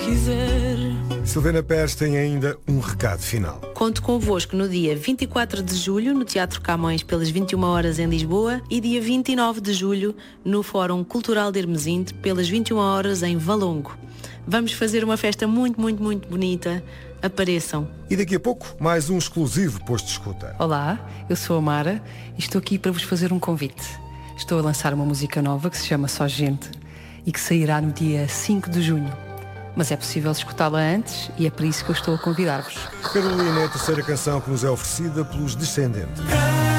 quiser. Silvana Pérez tem ainda um recado final. Conto convosco no dia 24 de julho no Teatro Camões pelas 21 horas em Lisboa e dia 29 de julho no Fórum Cultural de Hermesinde pelas 21 horas em Valongo. Vamos fazer uma festa muito, muito, muito bonita. Apareçam. E daqui a pouco, mais um exclusivo Posto de Escuta. Olá, eu sou a Mara e estou aqui para vos fazer um convite. Estou a lançar uma música nova que se chama Só Gente e que sairá no dia 5 de junho. Mas é possível escutá-la antes e é por isso que eu estou a convidar-vos. Carolina é a terceira canção que nos é oferecida pelos Descendentes.